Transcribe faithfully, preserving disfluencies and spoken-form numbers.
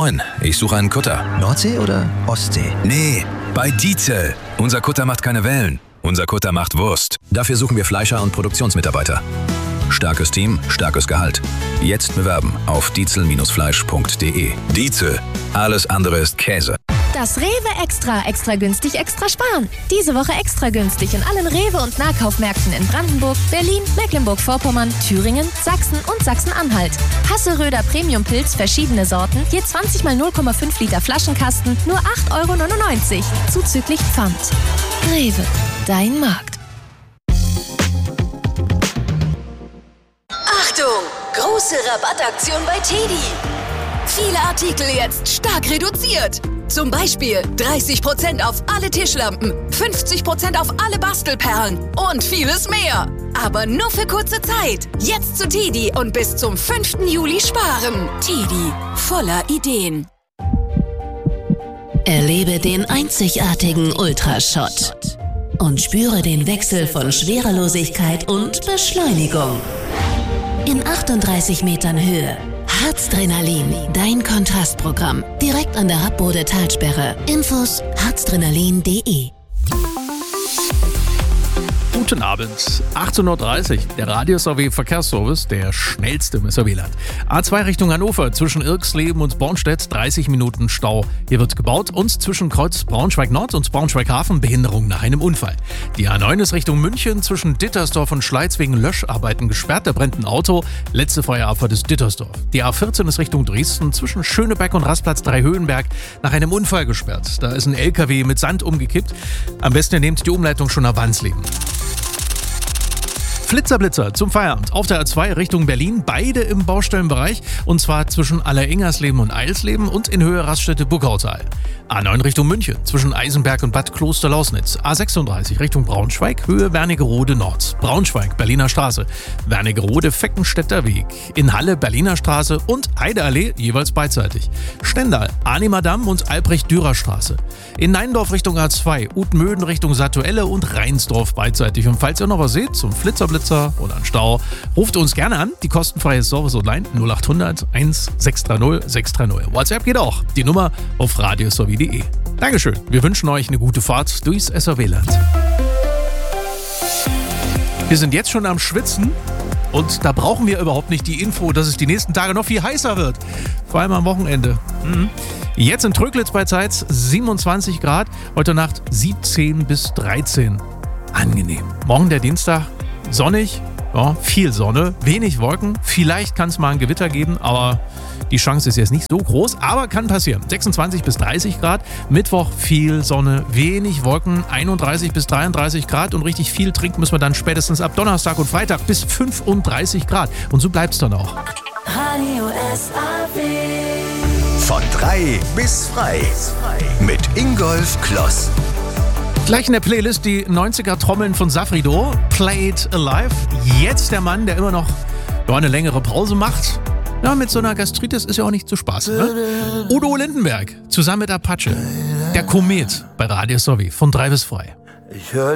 Moin, ich suche einen Kutter. Nordsee oder Ostsee? Nee, bei Diesel. Unser Kutter macht keine Wellen. Unser Kutter macht Wurst. Dafür suchen wir Fleischer und Produktionsmitarbeiter. Starkes Team, starkes Gehalt. Jetzt bewerben auf diesel Fleisch punkt de. Diesel. Alles andere ist Käse. Das Rewe Extra. Extra günstig, extra sparen. Diese Woche extra günstig in allen Rewe- und Nahkaufmärkten in Brandenburg, Berlin, Mecklenburg-Vorpommern, Thüringen, Sachsen und Sachsen-Anhalt. Hasseröder Premium-Pilz, verschiedene Sorten, je zwanzig mal null Komma fünf Liter Flaschenkasten, nur acht Euro neunundneunzig. Zuzüglich Pfand. Rewe, dein Markt. Achtung! Große Rabattaktion bei Teddy. Viele Artikel jetzt stark reduziert. Zum Beispiel dreißig Prozent auf alle Tischlampen, fünfzig Prozent auf alle Bastelperlen und vieles mehr. Aber nur für kurze Zeit. Jetzt zu Teddy und bis zum fünften Juli sparen. Teddy, voller Ideen. Erlebe den einzigartigen Ultraschott und spüre den Wechsel von Schwerelosigkeit und Beschleunigung. In achtunddreißig Metern Höhe. Harzdrenalin, dein Kontrastprogramm. Direkt an der Happbode Talsperre. Infos harzdrenalin punkt de. Guten Abend, achtzehn Uhr dreißig, der Radio-S A W Verkehrsservice, der schnellste im S A W-Land. A zwei Richtung Hannover, zwischen Irksleben und Bornstedt, dreißig Minuten Stau. Hier wird gebaut und zwischen Kreuz Braunschweig-Nord und Braunschweig-Hafen Behinderung nach einem Unfall. Die A neun ist Richtung München, zwischen Dittersdorf und Schleiz wegen Löscharbeiten gesperrt, da brennt ein Auto. Letzte Feuerabfahrt ist Dittersdorf. Die A vierzehn ist Richtung Dresden, zwischen Schöneberg und Rastplatz Dreihöhenberg nach einem Unfall gesperrt. Da ist ein L K W mit Sand umgekippt. Am besten ihr nehmt die Umleitung schon nach Wansleben. Flitzerblitzer zum Feierabend auf der A zwei Richtung Berlin, beide im Baustellenbereich und zwar zwischen Alleringersleben und Eilsleben und in Höhe Raststätte Buckautal. A neun Richtung München, zwischen Eisenberg und Bad Kloster-Lausnitz. A sechsunddreißig Richtung Braunschweig, Höhe Wernigerode Nord. Braunschweig, Berliner Straße. Wernigerode, Feckenstädter Weg. In Halle, Berliner Straße und Heideallee, jeweils beidseitig. Stendal, Arnimer-Damm und Albrecht-Dürer Straße. In Neindorf Richtung A zwei, Utmöden Richtung Satuelle und Reinsdorf beidseitig. Und falls ihr noch was seht zum Flitzerblitzer oder einen Stau, ruft uns gerne an. Die kostenfreie Service Online null acht hundert eins sechs drei null sechs drei null. WhatsApp geht auch. Die Nummer auf radio s a w punkt de. Dankeschön. Wir wünschen euch eine gute Fahrt durchs S A W-Land. Wir sind jetzt schon am Schwitzen und da brauchen wir überhaupt nicht die Info, dass es die nächsten Tage noch viel heißer wird. Vor allem am Wochenende. Mhm. Jetzt in Tröglitz bei Zeitz siebenundzwanzig Grad, heute Nacht siebzehn bis dreizehn. Angenehm. Morgen der Dienstag, sonnig, ja, viel Sonne, wenig Wolken. Vielleicht kann es mal ein Gewitter geben, aber die Chance ist jetzt nicht so groß, aber kann passieren. sechsundzwanzig bis dreißig Grad, Mittwoch viel Sonne, wenig Wolken, einunddreißig bis dreiunddreißig Grad und richtig viel trinken müssen wir dann spätestens ab Donnerstag und Freitag bis fünfunddreißig Grad. Und so bleibt es dann auch. Radio S A W. Von drei bis frei. Mit Ingolf Kloss. Gleich in der Playlist die neunziger Trommeln von Safrido, Play It Alive. Jetzt der Mann, der immer noch ja, eine längere Pause macht. Ja, mit so einer Gastritis ist ja auch nicht zu spaßen. Ne? Udo Lindenberg, zusammen mit Apache. Der Komet bei Radio S A W, von drei bis frei. Ich hör